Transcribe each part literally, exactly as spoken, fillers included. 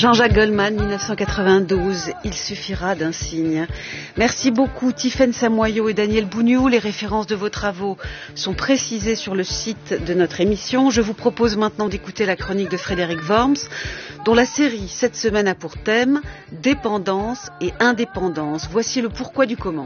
Jean-Jacques Goldman, mille neuf cent quatre-vingt-douze, il suffira d'un signe. Merci beaucoup Tiffaine Samoyau et Daniel Bougnou. Les références de vos travaux sont précisées sur le site de notre émission. Je vous propose maintenant d'écouter la chronique de Frédéric Worms, dont la série cette semaine a pour thème Dépendance et indépendance. Voici le pourquoi du comment.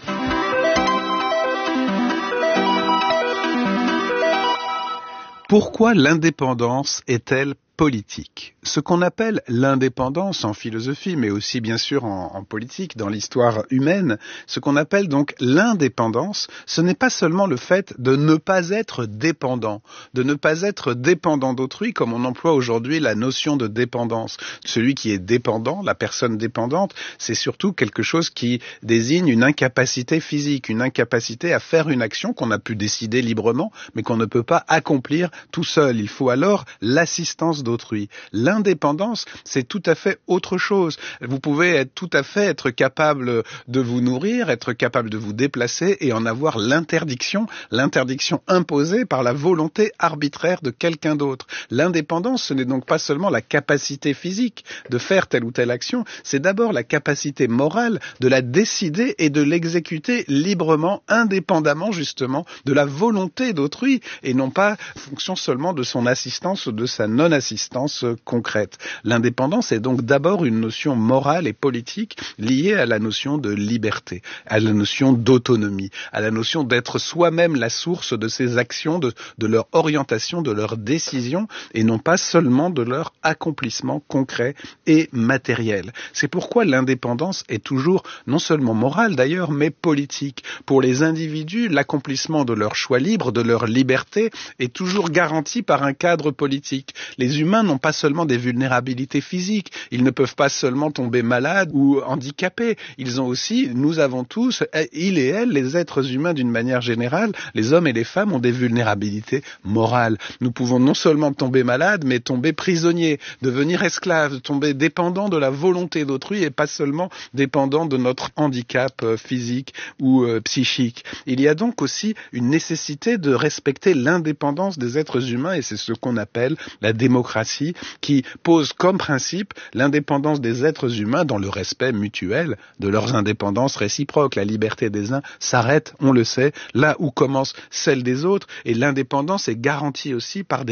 Pourquoi l'indépendance est-elle politique? Ce qu'on appelle l'indépendance en philosophie, mais aussi bien sûr en, en politique, dans l'histoire humaine, ce qu'on appelle donc l'indépendance, ce n'est pas seulement le fait de ne pas être dépendant, de ne pas être dépendant d'autrui, comme on emploie aujourd'hui la notion de dépendance. Celui qui est dépendant, la personne dépendante, c'est surtout quelque chose qui désigne une incapacité physique, une incapacité à faire une action qu'on a pu décider librement, mais qu'on ne peut pas accomplir tout seul. Il faut alors l'assistance d'autrui. L'indépendance, c'est tout à fait autre chose. Vous pouvez être tout à fait être capable de vous nourrir, être capable de vous déplacer et en avoir l'interdiction, l'interdiction imposée par la volonté arbitraire de quelqu'un d'autre. L'indépendance, ce n'est donc pas seulement la capacité physique de faire telle ou telle action, c'est d'abord la capacité morale de la décider et de l'exécuter librement, indépendamment justement de la volonté d'autrui et non pas fonction seulement de son assistance ou de sa non-assistance concrète. L'indépendance est donc d'abord une notion morale et politique liée à la notion de liberté, à la notion d'autonomie, à la notion d'être soi-même la source de ses actions, de, de leur orientation, de leurs décisions, et non pas seulement de leur accomplissement concret et matériel. C'est pourquoi l'indépendance est toujours non seulement morale d'ailleurs, mais politique. Pour les individus, l'accomplissement de leur choix libre, de leur liberté, est toujours garanti par un cadre politique. Les humains n'ont pas seulement des vulnérabilités physiques, ils ne peuvent pas seulement tomber malades ou handicapés, ils ont aussi, nous avons tous, ils et elles, les êtres humains d'une manière générale, les hommes et les femmes ont des vulnérabilités morales. Nous pouvons non seulement tomber malades, mais tomber prisonniers, devenir esclaves, tomber dépendants de la volonté d'autrui et pas seulement dépendants de notre handicap physique ou euh, psychique. Il y a donc aussi une nécessité de respecter l'indépendance des êtres humains et c'est ce qu'on appelle la démocratie, qui pose comme principe l'indépendance des êtres humains dans le respect mutuel de leurs indépendances réciproques. La liberté des uns s'arrête, on le sait, là où commence celle des autres, et l'indépendance est garantie aussi par des